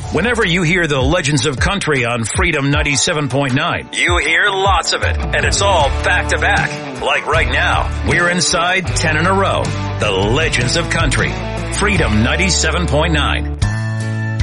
Whenever you hear the Legends of Country on Freedom 97.9, you hear lots of it, and it's all back to back. Like right now, we're inside 10 in a row. The Legends of Country, Freedom 97.9.